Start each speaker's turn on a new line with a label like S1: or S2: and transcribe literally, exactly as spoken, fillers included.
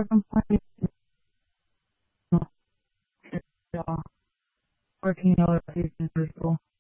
S1: working place, uh, fourteen other patients or so.